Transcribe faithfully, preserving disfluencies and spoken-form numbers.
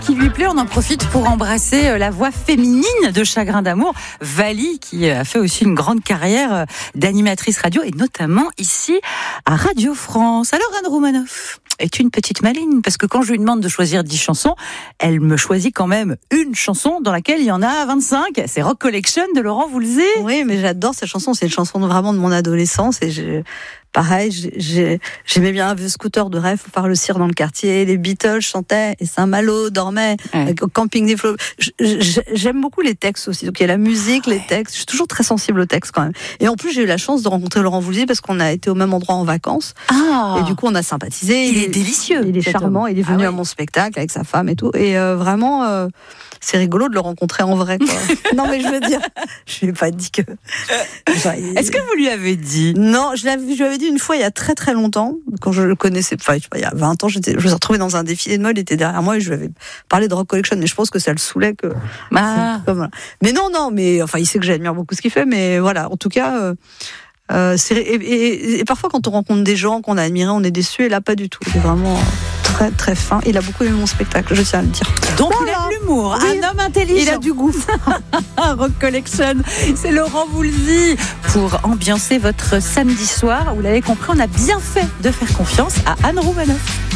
qui lui plaît. On en profite pour embrasser la voix féminine de Chagrin d'amour, Vali, qui a fait aussi une grande carrière d'animatrice radio, et notamment ici à Radio France. Alors Anne Roumanoff est une petite maligne, parce que quand je lui demande de choisir dix chansons, elle me choisit quand même une chanson dans laquelle il y en a vingt-cinq. C'est Rock Collection de Laurent Voulzy. Oui, mais j'adore cette chanson. C'est une chanson vraiment de mon adolescence, et j'ai... Pareil, j'ai, j'aimais bien un vieux scooter de rêve pour faire le cire dans le quartier. Les Beatles chantaient et Saint-Malo dormait ouais. au camping des Flots. J'aime beaucoup les textes aussi. Donc il y a la musique, ouais. les textes. Je suis toujours très sensible aux textes quand même. Et en plus, j'ai eu la chance de rencontrer Laurent Voulzy parce qu'on a été au même endroit en vacances. Ah. Et du coup, on a sympathisé. Il, il est délicieux. Il est charmant. Homme. Il est venu ah, ouais. à mon spectacle avec sa femme et tout. Et euh, vraiment, euh, c'est rigolo de le rencontrer en vrai, quoi. Non, mais je veux dire, je lui ai pas dit que. Genre, il... Est-ce que vous lui avez dit? Non, je, je lui avais dit une fois il y a très très longtemps, quand je le connaissais, enfin, il y a vingt ans, j'étais, je me suis retrouvée dans un défilé de mode, il était derrière moi et je lui avais parlé de Rock Collection, mais je pense que ça le saoulait que. Ah. Comme, voilà. Mais non, non, mais enfin, il sait que j'admire beaucoup ce qu'il fait, mais voilà, en tout cas. Euh, euh, c'est, et, et, et parfois, quand on rencontre des gens qu'on a admirés, on est déçus, et là, pas du tout. Il est vraiment très très fin. Il a beaucoup aimé mon spectacle, je tiens à le dire. Donc voilà. il a de l'humour, oui. Un homme intelligent. Il a du goût. Rock Collection, c'est Laurent Voulzy. Pour ambiancer votre samedi soir, vous l'avez compris, on a bien fait de faire confiance à Anne Roumanoff.